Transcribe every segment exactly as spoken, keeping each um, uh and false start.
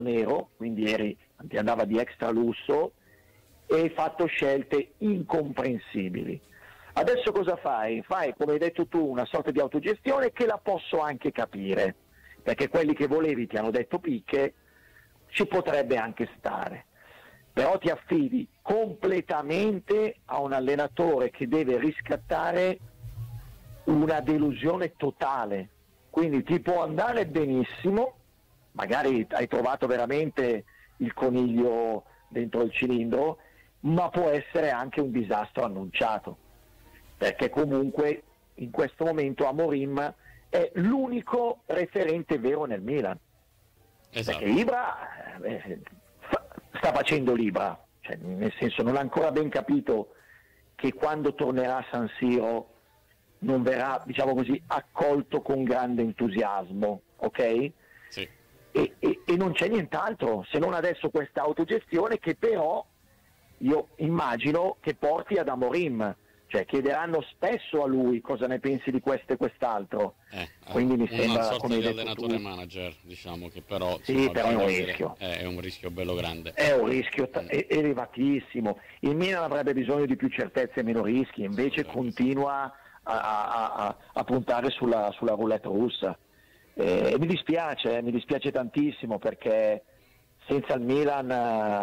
nero, quindi eri, ti andava di extra lusso e hai fatto scelte incomprensibili. Adesso cosa fai? Fai, come hai detto tu, una sorta di autogestione che la posso anche capire, perché quelli che volevi ti hanno detto picche, ci potrebbe anche stare, però ti affidi completamente a un allenatore che deve riscattare una delusione totale, quindi ti può andare benissimo, magari hai trovato veramente il coniglio dentro il cilindro, ma può essere anche un disastro annunciato, perché comunque in questo momento Amorim è l'unico referente vero nel Milan. Esatto. Perché Ibra eh, fa, sta facendo l'Ibra, cioè, nel senso non ha ancora ben capito che quando tornerà a San Siro non verrà, diciamo così, accolto con grande entusiasmo, ok? Sì. E, e, e non c'è nient'altro se non adesso questa autogestione che però io immagino che porti ad Amorim, cioè chiederanno spesso a lui cosa ne pensi di questo e quest'altro, eh, quindi mi una sembra sorta come di hai detto allenatore tu, manager, diciamo, che però sì, insomma, però è un vedere, rischio, è, è un rischio bello grande, è un rischio t- è elevatissimo. Il Milan avrebbe bisogno di più certezze e meno rischi, invece continua a, a, a, a puntare sulla, sulla roulette russa. E mi dispiace, mi dispiace tantissimo, perché senza il Milan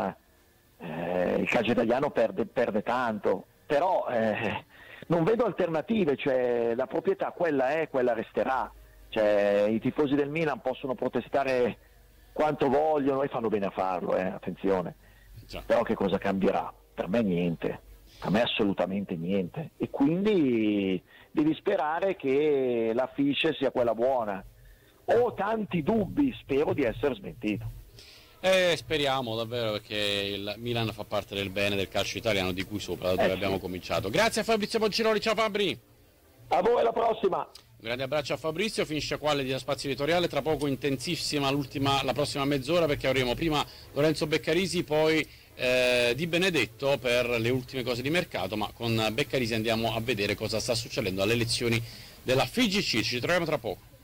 eh, il calcio italiano perde, perde tanto, però eh, non vedo alternative, cioè la proprietà quella è, quella resterà, cioè i tifosi del Milan possono protestare quanto vogliono e fanno bene a farlo, eh, attenzione, Già. Però che cosa cambierà? Per me niente, per me assolutamente niente, e quindi devi sperare che la fiche sia quella buona. Ho tanti dubbi, spero di essere smentito. Eh, speriamo davvero, perché il Milan fa parte del bene del calcio italiano, di cui sopra, da dove eh, abbiamo sì. cominciato. Grazie a Fabrizio Bonciroli, ciao Fabri! A voi, alla prossima! Un grande abbraccio a Fabrizio, finisce qua l'Edita Spazio Editoriale, tra poco intensissima l'ultima, la prossima mezz'ora, perché avremo prima Lorenzo Beccarisi, poi eh, Di Benedetto per le ultime cose di mercato, ma con Beccarisi andiamo a vedere cosa sta succedendo alle elezioni della F I G C. Ci troviamo tra poco.